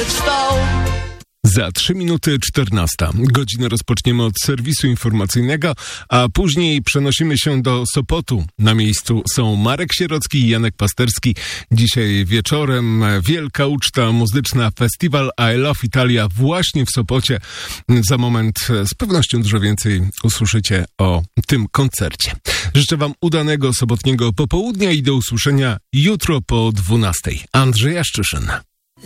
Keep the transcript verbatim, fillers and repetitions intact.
każdy wstał. Za trzy minuty czternasta. Godzinę rozpoczniemy od serwisu informacyjnego, a później przenosimy się do Sopotu. Na miejscu są Marek Sierocki i Janek Pasterski. Dzisiaj wieczorem wielka uczta muzyczna, festiwal I Love Italia właśnie w Sopocie. Za moment z pewnością dużo więcej usłyszycie o tym koncercie. Życzę wam udanego sobotniego popołudnia i do usłyszenia jutro po dwunastej. Andrzej Jaszczyszyn.